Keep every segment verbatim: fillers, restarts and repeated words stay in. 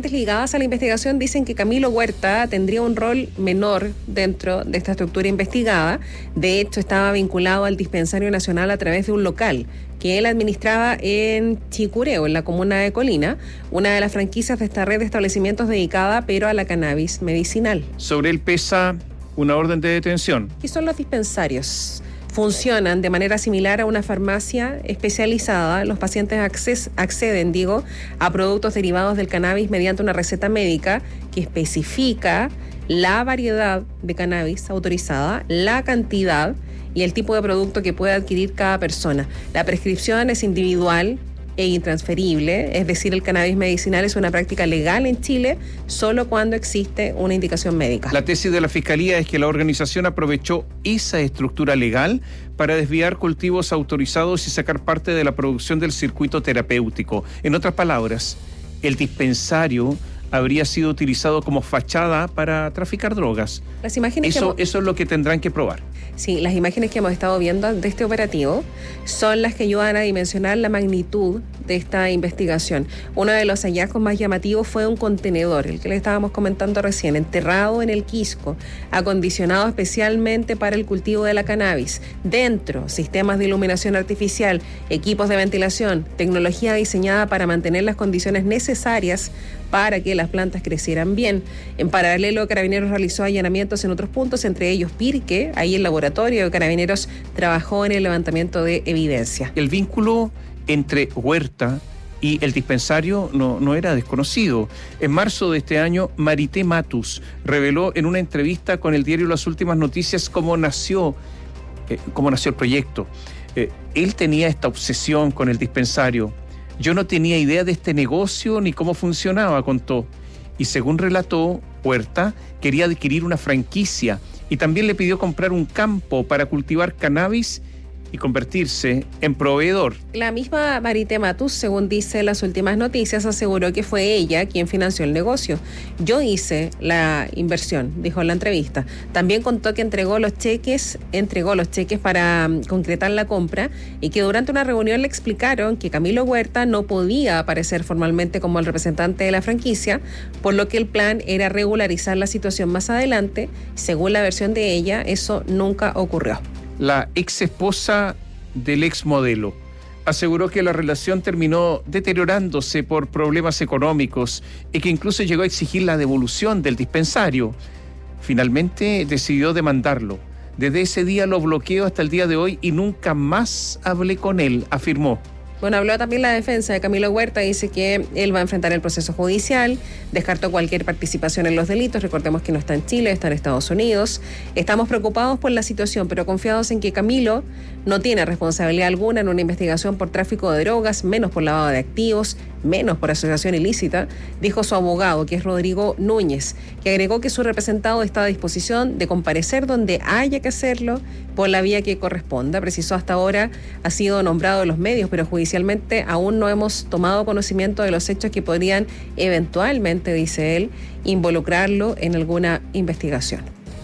fuentes ligadas a la investigación dicen que Camilo Huerta tendría un rol menor dentro de esta estructura investigada. De hecho, estaba vinculado al Dispensario Nacional a través de un local que él administraba en Chicureo, en la comuna de Colina, una de las franquicias de esta red de establecimientos dedicada pero a la cannabis medicinal. Sobre él pesa una orden de detención. ¿Qué son los dispensarios? Funcionan de manera similar a una farmacia especializada. Los pacientes acces, acceden, digo, a productos derivados del cannabis mediante una receta médica que especifica la variedad de cannabis autorizada, la cantidad y el tipo de producto que puede adquirir cada persona. La prescripción es individual e intransferible, es decir, el cannabis medicinal es una práctica legal en Chile solo cuando existe una indicación médica. La tesis de la Fiscalía es que la organización aprovechó esa estructura legal para desviar cultivos autorizados y sacar parte de la producción del circuito terapéutico. En otras palabras, el dispensario habría sido utilizado como fachada para traficar drogas. Las imágenes eso, que hemos... eso es lo que tendrán que probar. Sí, las imágenes que hemos estado viendo de este operativo son las que ayudan a dimensionar la magnitud de esta investigación. Uno de los hallazgos más llamativos fue un contenedor, el que le estábamos comentando recién, enterrado en el Quisco, acondicionado especialmente para el cultivo de la cannabis. Dentro, sistemas de iluminación artificial, equipos de ventilación, tecnología diseñada para mantener las condiciones necesarias para que las plantas crecieran bien. En paralelo, Carabineros realizó allanamientos en otros puntos, entre ellos Pirque. Ahí el laboratorio de Carabineros trabajó en el levantamiento de evidencia. El vínculo entre Huerta y el dispensario no, no era desconocido. En marzo de este año, Marité Matus reveló en una entrevista con el diario Las Últimas Noticias cómo nació, eh, cómo nació el proyecto. Eh, él tenía esta obsesión con el dispensario. Yo no tenía idea de este negocio ni cómo funcionaba, contó. Y según relató, Huerta quería adquirir una franquicia y también le pidió comprar un campo para cultivar cannabis y convertirse en proveedor. La misma Marité Matus, según dice Las Últimas Noticias, aseguró que fue ella quien financió el negocio. Yo hice la inversión, dijo en la entrevista. También contó que entregó los cheques, entregó los cheques para um, concretar la compra y que durante una reunión le explicaron que Camilo Huerta no podía aparecer formalmente como el representante de la franquicia, por lo que el plan era regularizar la situación más adelante. Según la versión de ella, eso nunca ocurrió. La ex esposa del ex modelo aseguró que la relación terminó deteriorándose por problemas económicos y que incluso llegó a exigir la devolución del dispensario. Finalmente decidió demandarlo. Desde ese día lo bloqueó hasta el día de hoy y nunca más hablé con él, afirmó. Bueno, habló también la defensa de Camilo Huerta, dice que él va a enfrentar el proceso judicial, descartó cualquier participación en los delitos, recordemos que no está en Chile, está en Estados Unidos. Estamos preocupados por la situación, pero confiados en que Camilo no tiene responsabilidad alguna en una investigación por tráfico de drogas, menos por lavado de activos, menos por asociación ilícita, dijo su abogado, que es Rodrigo Núñez, que agregó que su representado está a disposición de comparecer donde haya que hacerlo por la vía que corresponda. Precisó hasta ahora ha sido nombrado en los medios, pero judicialmente aún no hemos tomado conocimiento de los hechos que podrían eventualmente, dice él, involucrarlo en alguna investigación.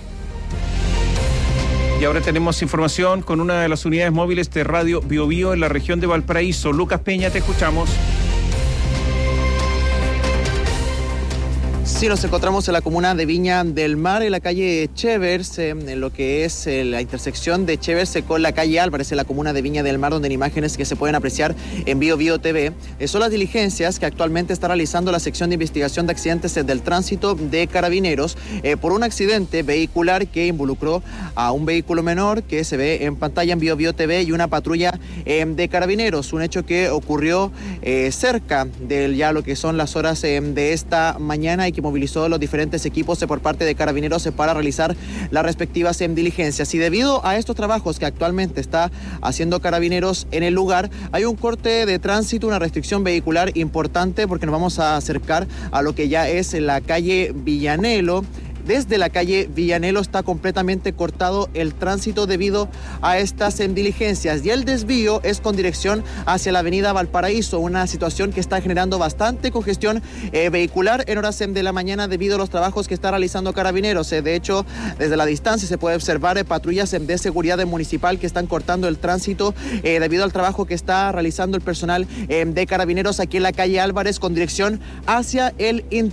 Y ahora tenemos información con una de las unidades móviles de Radio Bio Bio en la región de Valparaíso. Lucas Peña, te escuchamos. Sí, nos encontramos en la comuna de Viña del Mar, en la calle Chevers, en lo que es la intersección de Chevers con la calle Álvarez, en la comuna de Viña del Mar, donde en imágenes que se pueden apreciar en Bio Bio T V. Son las diligencias que actualmente está realizando la sección de investigación de accidentes del tránsito de Carabineros eh, por un accidente vehicular que involucró a un vehículo menor que se ve en pantalla en Bio Bio T V y una patrulla eh, de Carabineros. Un hecho que ocurrió eh, cerca de ya lo que son las horas eh, de esta mañana y que movilizó los diferentes equipos por parte de Carabineros para realizar las respectivas diligencias. Y debido a estos trabajos que actualmente está haciendo Carabineros en el lugar, hay un corte de tránsito, una restricción vehicular importante, porque nos vamos a acercar a lo que ya es la calle Villanelo. Desde la calle Villanelo está completamente cortado el tránsito debido a estas diligencias y el desvío es con dirección hacia la avenida Valparaíso, una situación que está generando bastante congestión eh, vehicular en horas de la mañana debido a los trabajos que está realizando Carabineros. Eh, de hecho, desde la distancia se puede observar eh, patrullas de seguridad municipal que están cortando el tránsito eh, debido al trabajo que está realizando el personal eh, de Carabineros aquí en la calle Álvarez con dirección hacia el interior.